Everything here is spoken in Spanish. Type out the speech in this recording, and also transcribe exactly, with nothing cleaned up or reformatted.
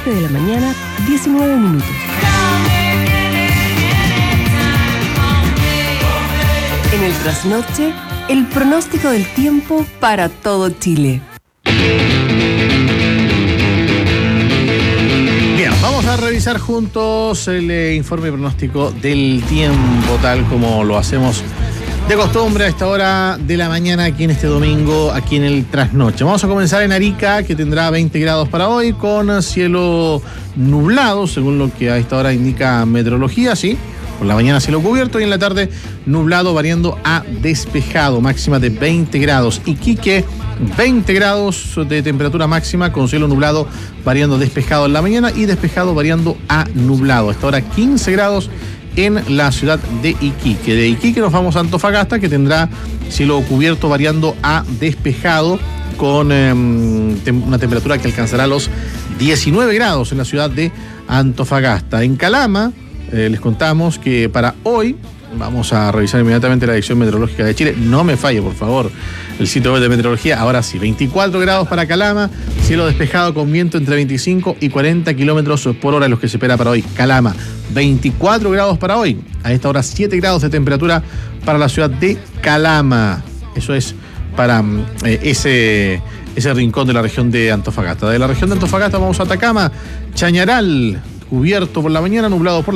siete de la mañana, diecinueve minutos. En el trasnoche, el pronóstico del tiempo para todo Chile. Bien, vamos a revisar juntos el eh, informe pronóstico del tiempo, tal como lo hacemos de costumbre a esta hora de la mañana aquí en este domingo, aquí en el trasnoche. Vamos a comenzar en Arica, que tendrá veinte grados para hoy, con cielo nublado, según lo que a esta hora indica meteorología, sí. Por la mañana cielo cubierto y en la tarde nublado variando a despejado, máxima de veinte grados. Iquique, veinte grados de temperatura máxima con cielo nublado variando despejado en la mañana y despejado variando a nublado. Hasta ahora quince grados en la ciudad de Iquique. De Iquique nos vamos a Antofagasta, que tendrá cielo cubierto variando a despejado con eh, tem- una temperatura que alcanzará los diecinueve grados en la ciudad de Antofagasta. En Calama, Eh, les contamos que para hoy, vamos a revisar inmediatamente la Dirección Meteorológica de Chile, no me falle por favor el sitio web de meteorología, ahora sí, veinticuatro grados para Calama, cielo despejado con viento entre veinticinco y cuarenta kilómetros por hora, los que se espera para hoy. Calama, veinticuatro grados para hoy, a esta hora siete grados de temperatura para la ciudad de Calama. Eso es para eh, ese, ese rincón de la región de Antofagasta. De la región de Antofagasta vamos a Atacama, Chañaral, cubierto por la mañana, nublado por la